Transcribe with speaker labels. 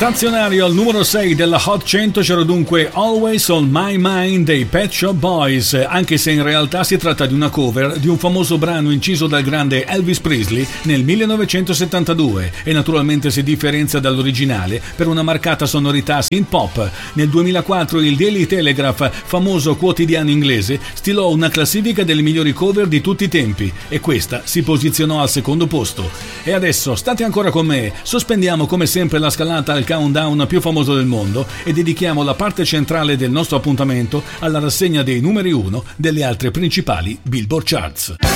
Speaker 1: Stazionario al numero 6 della Hot 100 c'era dunque Always on My Mind dei Pet Shop Boys, anche se in realtà si tratta di una cover di un famoso brano inciso dal grande Elvis Presley nel 1972 e naturalmente si differenzia dall'originale per una marcata sonorità synth pop. Nel 2004 il Daily Telegraph, famoso quotidiano inglese, stilò una classifica delle migliori cover di tutti i tempi e questa si posizionò al secondo posto. E adesso state ancora con me, sospendiamo come sempre la scalata al countdown più famoso del mondo e dedichiamo la parte centrale del nostro appuntamento alla rassegna dei numeri 1 delle altre principali Billboard Charts.